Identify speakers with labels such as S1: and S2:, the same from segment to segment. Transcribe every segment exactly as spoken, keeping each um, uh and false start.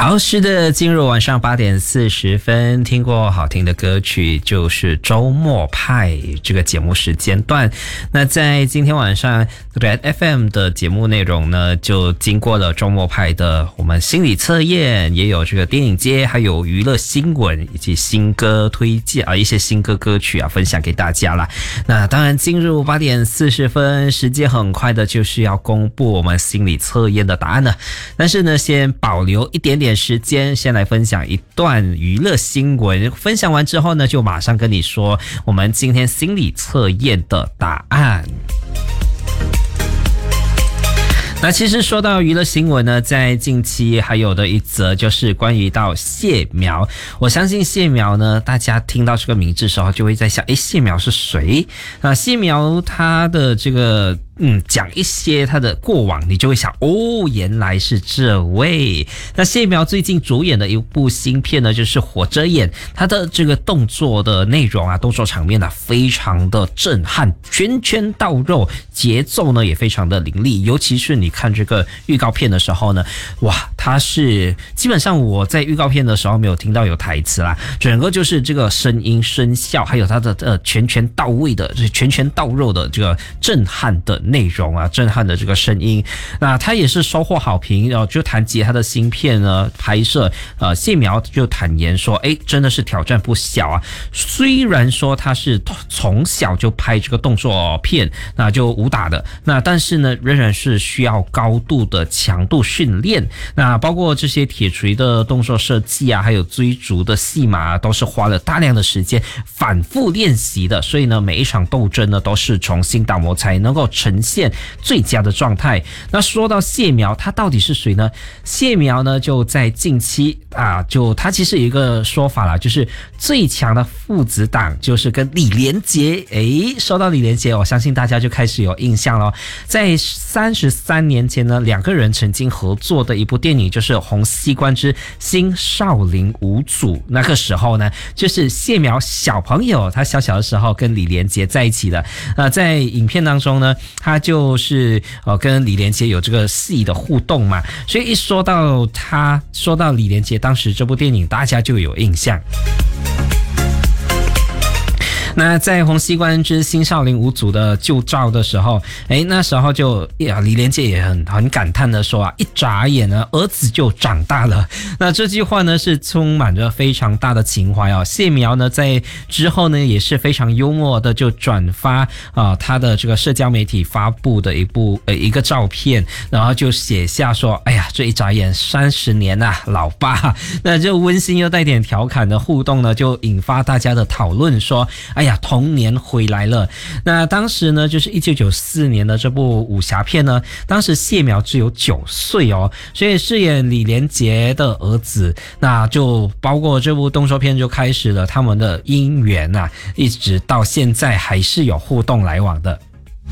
S1: 好，是的，进入晚上八点四十分，听过好听的歌曲就是周末派这个节目时间段。那在今天晚上 Red F M 的节目内容呢，就经过了周末派的我们心理测验，也有这个电影街，还有娱乐新闻以及新歌推荐啊，一些新歌歌曲啊，分享给大家啦。那当然，进入八点四十分，时间很快的就是要公布我们心理测验的答案了。但是呢，先保留一点点时间，先来分享一段娱乐新闻。分享完之后呢，就马上跟你说我们今天心理测验的答案。那其实说到娱乐新闻呢，在近期还有的一则就是关于到谢苗。我相信谢苗呢，大家听到这个名字的时候就会在想，诶，谢苗是谁？那谢苗他的这个嗯，讲一些他的过往，你就会想，哦，原来是这位。那谢苗最近主演的一部新片呢，就是《火遮眼》，他的这个动作的内容啊，动作场面啊，非常的震撼，拳拳到肉，节奏呢也非常的凌厉。尤其是你看这个预告片的时候呢，哇，他是基本上我在预告片的时候没有听到有台词啦，整个就是这个声音、声效，还有他的呃拳拳到位的、拳拳到肉的这个震撼的内容啊，震撼的这个声音。那他也是收获好评，然后就谈及他的新片呢拍摄，呃，谢苗就坦言说，哎，真的是挑战不小啊。虽然说他是从小就拍这个动作片，那就武打的，那但是呢，仍然是需要高度的强度训练。那包括这些铁锤的动作设计啊，还有追逐的戏码啊，都是花了大量的时间反复练习的。所以呢，每一场斗争呢，都是重新打磨才能够呈现最佳的状态。那说到谢苗，他到底是谁呢？谢苗呢，就在近期啊，就他其实有一个说法啦，就是最强的父子档就是跟李连杰。诶，说到李连杰，我相信大家就开始有印象了。在三十三年前呢，两个人曾经合作的一部电影就是《洪熙官之新少林五祖》。那个时候呢，就是谢苗小朋友，他小小的时候跟李连杰在一起的。呃，在影片当中呢，他就是呃跟李连杰有这个戏的互动嘛，所以一说到他，说到李连杰，当时这部电影大家就有印象。那在《洪熙官之新少林五祖》的旧照的时候，诶，那时候就呀，李连杰也很很感叹的说啊，一眨眼呢，儿子就长大了。那这句话呢，是充满着非常大的情怀哦。谢苗呢，在之后呢，也是非常幽默的，就转发啊、呃、他的这个社交媒体发布的一部呃一个照片，然后就写下说，哎呀，这一眨眼三十年啊，老爸。那就温馨又带点调侃的互动呢，就引发大家的讨论，说，哎。哎呀，童年回来了。那当时呢，就是一九九四年的这部武侠片呢，当时谢苗只有九岁哦，所以饰演李连杰的儿子，那就包括这部动作片就开始了他们的姻缘啊，一直到现在还是有互动来往的。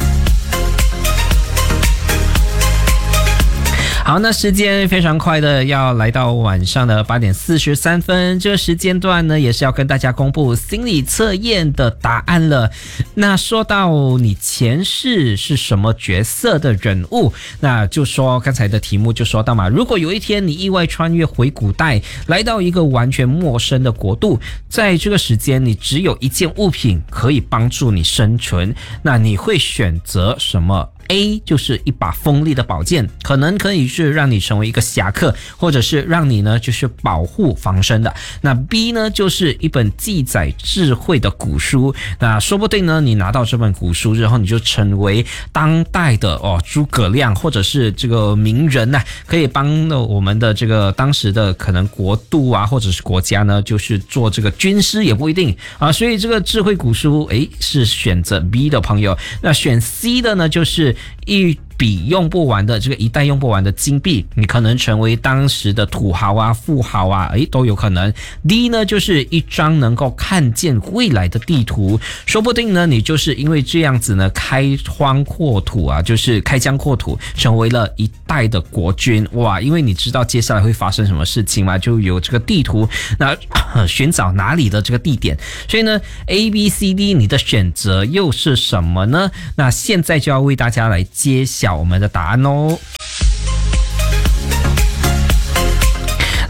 S1: 好，那时间非常快的要来到晚上的八点四十三分，这个时间段呢，也是要跟大家公布心理测验的答案了。那说到你前世是什么角色的人物，那就说刚才的题目就说到嘛，如果有一天你意外穿越回古代，来到一个完全陌生的国度，在这个时间你只有一件物品可以帮助你生存，那你会选择什么？A 就是一把锋利的宝剑，可能可以是让你成为一个侠客，或者是让你呢就是保护防身的。那 B 呢就是一本记载智慧的古书，那说不定呢你拿到这本古书之后，你就成为当代的哦诸葛亮，或者是这个名人呐、啊，可以帮我们的这个当时的可能国度啊，或者是国家呢，就是做这个军师也不一定啊。所以这个智慧古书，诶是选择 B 的朋友。那选 C 的呢，就是一笔用不完的这个一代用不完的金币，你可能成为当时的土豪啊、富豪啊，诶都有可能。D 呢就是一张能够看见未来的地图，说不定呢你就是因为这样子呢开荒扩土啊，就是开疆扩土，成为了一代的国君。哇，因为你知道接下来会发生什么事情嘛，就有这个地图，那寻找哪里的这个地点。所以呢 A B C D 你的选择又是什么呢？那现在就要为大家来揭晓我们的答案哦。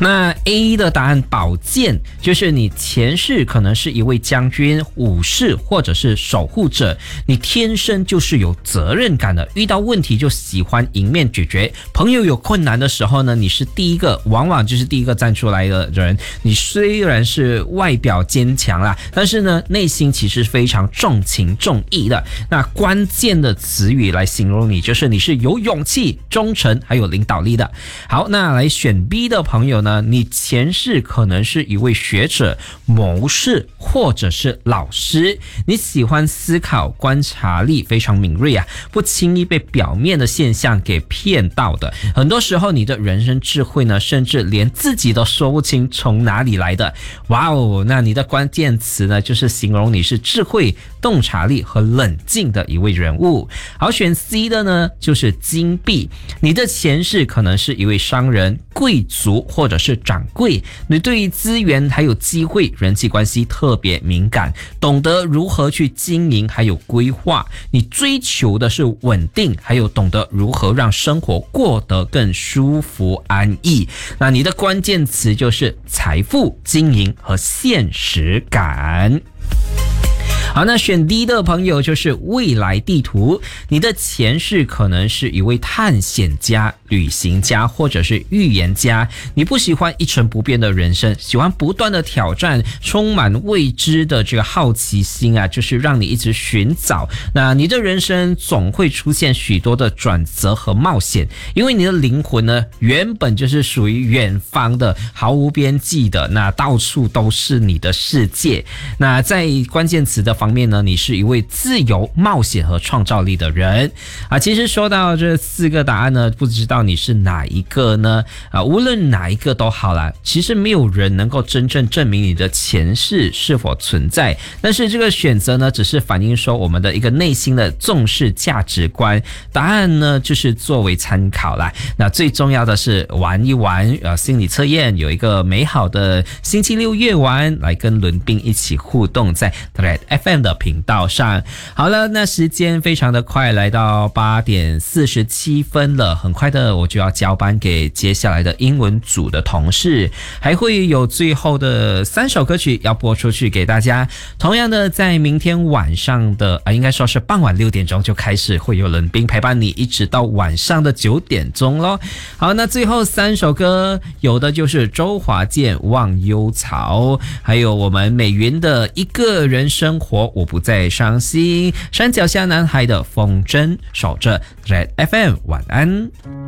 S1: 那 A 的答案宝剑，就是你前世可能是一位将军、武士或者是守护者，你天生就是有责任感的，遇到问题就喜欢迎面解决。朋友有困难的时候呢，你是第一个，往往就是第一个站出来的人。你虽然是外表坚强啦，但是呢，内心其实非常重情重义的。那关键的词语来形容你，就是你是有勇气、忠诚还有领导力的。好，那来选 B 的朋友呢，你前世可能是一位学者、谋士或者是老师，你喜欢思考，观察力非常敏锐啊，不轻易被表面的现象给骗到的。很多时候你的人生智慧呢，甚至连自己都说不清从哪里来的。哇哦，那你的关键词呢，就是形容你是智慧、洞察力和冷静的一位人物。好，选 C 的呢，就是金币，你的前世可能是一位商人、贵族或者是掌柜，你对于资源还有机会、人际关系特别敏感，懂得如何去经营还有规划，你追求的是稳定，还有懂得如何让生活过得更舒服安逸。那你的关键词就是财富、经营和现实感。好，那选 D 的朋友就是未来地图，你的前世可能是一位探险家、旅行家或者是预言家，你不喜欢一成不变的人生，喜欢不断的挑战，充满未知的这个好奇心啊，就是让你一直寻找。那你的人生总会出现许多的转折和冒险，因为你的灵魂呢，原本就是属于远方的、毫无边际的，那到处都是你的世界。那在关键词的方面呢，你是一位自由、冒险和创造力的人啊。其实说到这四个答案呢，不知道你是哪一个呢？啊，无论哪一个都好啦。其实没有人能够真正证明你的前世是否存在，但是这个选择呢，只是反映说我们的一个内心的重视价值观。答案呢，就是作为参考啦。那最重要的是玩一玩呃心理测验，有一个美好的星期六夜晚，来跟伦宾一起互动在 Thread F M的频道上。好了，那时间非常的快，来到八点四十七分了，很快的我就要交班给接下来的英文组的同事，还会有最后的三首歌曲要播出去给大家。同样的，在明天晚上的啊，应该说是傍晚六点钟就开始会有伦宾陪伴你，一直到晚上的九点钟咯。好，那最后三首歌有的就是周华健《忘忧草》，还有我们美云的一个人生活我不再伤心，山脚下男孩的风筝。守着 Red F M， 晚安。